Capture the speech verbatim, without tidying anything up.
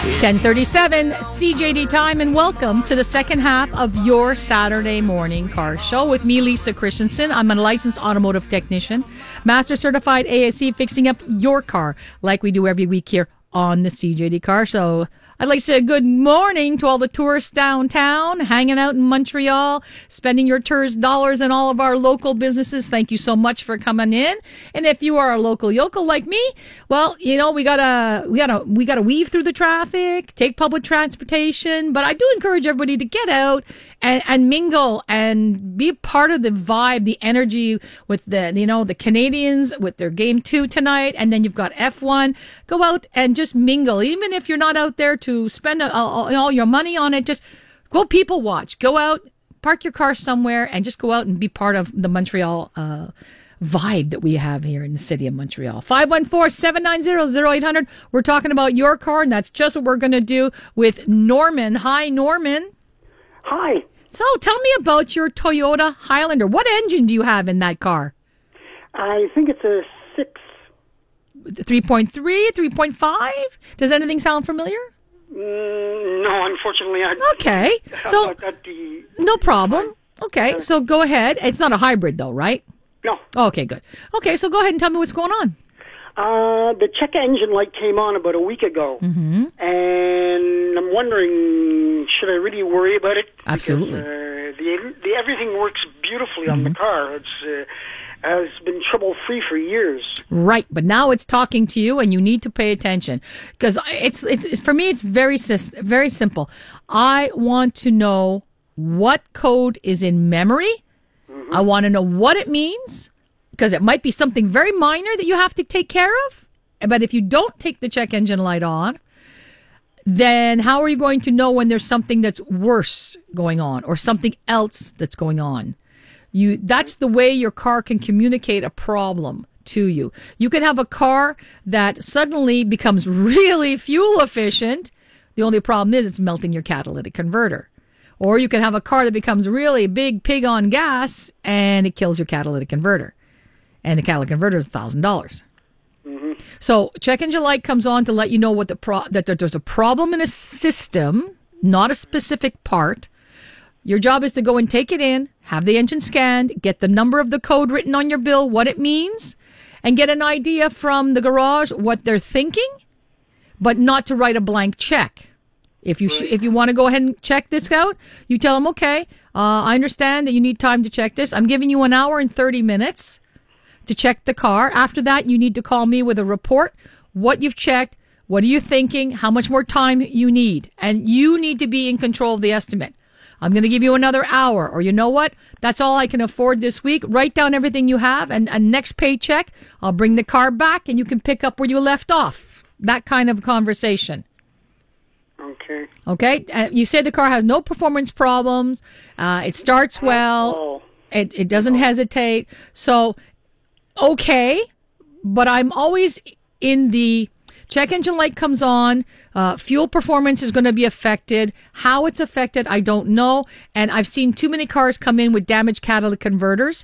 ten thirty-seven C J D time, and welcome to the second half of your Saturday morning car show with me, Lisa Christensen. I'm a licensed automotive technician, master certified A S E, fixing up your car like we do every week here on the C J D Car Show. I'd like to say good morning to all the tourists downtown, hanging out in Montreal, spending your tourist dollars in all of our local businesses. Thank you so much for coming in. And if you are a local yokel like me, well, you know, we gotta, we gotta, we gotta weave through the traffic, take public transportation. But I do encourage everybody to get out and, and mingle and be a part of the vibe, the energy with the, you know, the Canadians with their game two tonight. And then you've got F one. Go out and just mingle. Even if you're not out there to spend all, all your money on it, just go people watch. Go out, park your car somewhere, and just go out and be part of the Montreal uh, vibe that we have here in the city of Montreal. five one four, seven nine zero, zero eight hundred. We're talking about your car, and that's just what we're going to do with Norman. Hi, Norman. Hi. So tell me about your Toyota Highlander. What engine do you have in that car? I think it's a six. three point three, three point five? Does anything sound familiar? Mm, no, unfortunately, I. Okay, so the, no problem. Okay, so go ahead. It's not a hybrid, though, right? No. Okay, good. Okay, so go ahead and tell me what's going on. Uh, the check engine light came on about a week ago, mm-hmm. and I'm wondering, should I really worry about it? Absolutely. Because, uh, the, the everything works beautifully mm-hmm. on the car. It's uh, has been trouble-free for years. Right, but now it's talking to you, and you need to pay attention because it's, it's it's for me. It's very very simple. I want to know what code is in memory. Mm-hmm. I want to know what it means because it might be something very minor that you have to take care of. But if you don't take the check engine light on, then how are you going to know when there's something that's worse going on or something else that's going on? You, that's the way your car can communicate a problem to you. You can have a car that suddenly becomes really fuel efficient. The only problem is it's melting your catalytic converter. Or you can have a car that becomes really big pig on gas and it kills your catalytic converter. And the catalytic converter is one thousand dollars. Mm-hmm. So check engine light comes on to let you know what the pro- that there's a problem in a system, not a specific part. Your job is to go and take it in, have the engine scanned, get the number of the code written on your bill, what it means, and get an idea from the garage what they're thinking, but not to write a blank check. If you sh- if you want to go ahead and check this out, you tell them, okay, uh, I understand that you need time to check this. I'm giving you an hour and thirty minutes to check the car. After that, you need to call me with a report, what you've checked, what are you thinking, how much more time you need, and you need to be in control of the estimate. I'm going to give you another hour, or you know what? That's all I can afford this week. Write down everything you have, and a next paycheck, I'll bring the car back, and you can pick up where you left off. That kind of conversation. Okay. Okay? Uh, you say the car has no performance problems. Uh, it starts well. Oh. It, it doesn't oh. hesitate. So, okay, but I'm always in the... Check engine light comes on. Uh, fuel performance is going to be affected. How it's affected, I don't know. And I've seen too many cars come in with damaged catalytic converters.